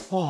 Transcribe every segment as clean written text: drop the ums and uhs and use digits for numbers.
哦，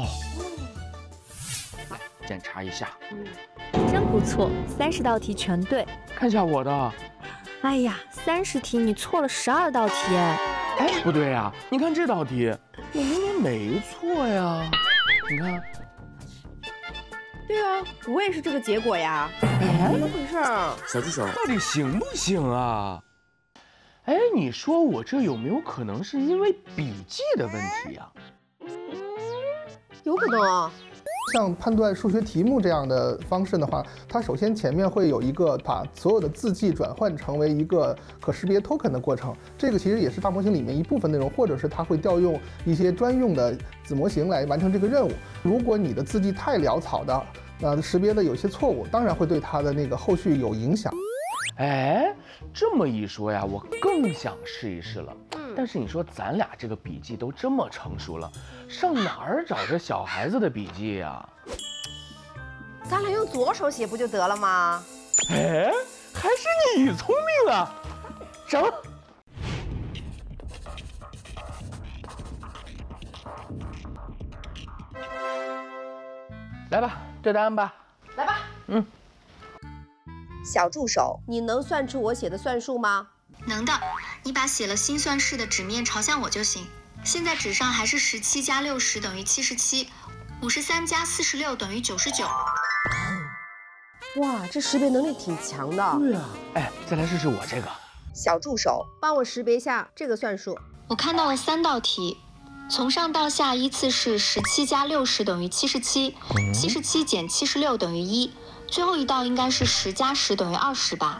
检查一下。 真不错，30道题全对。 看一下我的。 哎呀，30题你错了12道题哎。 哎，不对呀，你看这道题，我明明没错呀。你看。 对啊，我也是这个结果呀。 哎， 怎么回事啊？ 小助手， 到底行不行啊？哎，你说我这有没有可能是因为笔记的问题呀？ 有可能啊。 像判断数学题目这样的方式的话，它首先前面会有一个把所有的字迹转换成为一个可识别 token 的过程，这个其实也是大模型里面一部分内容，或者是它会调用一些专用的子模型来完成这个任务。如果你的字迹太潦草的，识别的有些错误，当然会对它的那个后续有影响。 哎，这么一说呀，我更想试一试了。但是你说咱俩这个笔记都这么成熟了，上哪儿找这小孩子的笔记呀？ 咱俩用左手写不就得了吗？ 哎，还是你聪明啊！整。来吧，对答案吧。 来吧。小助手，你能算出我写的算术吗？ 能的，你把写了心算式的纸面朝向我就行。现在纸上还是17加60等于77，53加46等于99。 哇，这识别能力挺强的。 对啊，哎，再来试试我这个。 小助手，帮我识别一下这个算术。 我看到了3道题，从上到下依次是17加60等于77，77减76等于1，最后一道应该是10加10等于20吧？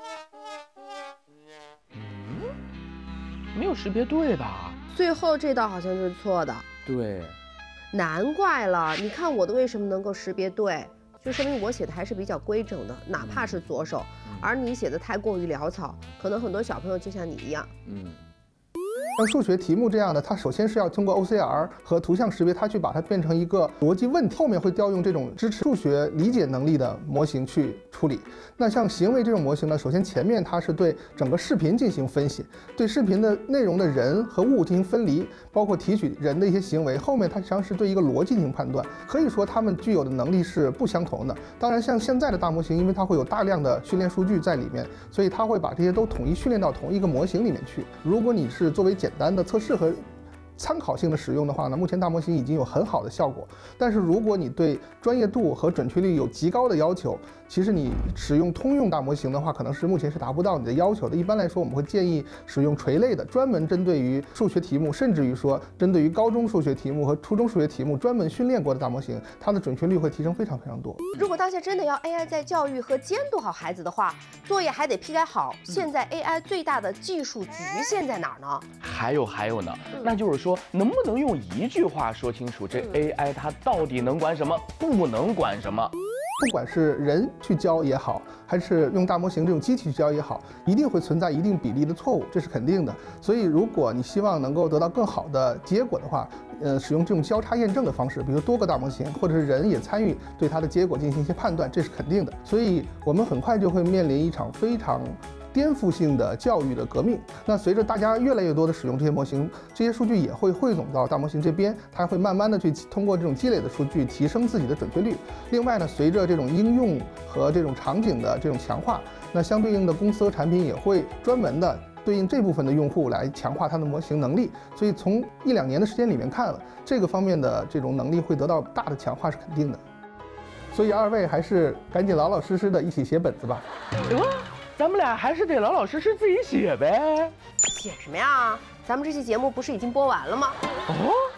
没有识别对吧？ 最后这道好像是错的。 对， 难怪了，你看我的为什么能够识别对，就说明我写的还是比较规整的，哪怕是左手，而你写的太过于潦草，可能很多小朋友就像你一样。 像数学题目这样的，它首先是要通过 OCR 和图像识别，它去把它变成一个逻辑问题，后面会调用这种支持数学理解能力的模型去处理。那像行为这种模型呢，首先前面它是对整个视频进行分析，对视频的内容的人和物进行分离，包括提取人的一些行为，后面它实际上是对一个逻辑进行判断。可以说它们具有的能力是不相同的。当然，像现在的大模型，因为它会有大量的训练数据在里面，所以它会把这些都统一训练到同一个模型里面去。如果你是作为简单的测试和参考性的使用的话呢，目前大模型已经有很好的效果。但是如果你对专业度和准确率有极高的要求，其实你使用通用大模型的话，可能是目前是达不到你的要求的。一般来说，我们会建议使用垂类的，专门针对于数学题目，甚至于说针对于高中数学题目和初中数学题目专门训练过的大模型，它的准确率会提升非常非常多。 如果大家真的要 AI 在教育和监督好孩子的话，作业还得批改好。现在 AI 最大的技术局限在哪儿呢？还有呢，那就是说，能不能用一句话说清楚这 AI 它到底能管什么，不能管什么？ 不管是人去教也好，还是用大模型这种机器去教也好，一定会存在一定比例的错误，这是肯定的。所以，如果你希望能够得到更好的结果的话，使用这种交叉验证的方式，比如多个大模型或者是人也参与对它的结果进行一些判断，这是肯定的。所以我们很快就会面临一场非常颠覆性的教育的革命。那随着大家越来越多的使用这些模型，这些数据也会汇总到大模型这边，它会慢慢的去通过这种积累的数据提升自己的准确率。另外呢，随着这种应用和这种场景的这种强化，那相对应的公司和产品也会专门的对应这部分的用户来强化它的模型能力。所以从1-2年的时间里面看了，这个方面的这种能力会得到大的强化是肯定的。所以二位还是赶紧老老实实的一起写本子吧。 咱们俩还是得老老实实自己写呗。 写什么呀？咱们这期节目不是已经播完了吗？ 哦。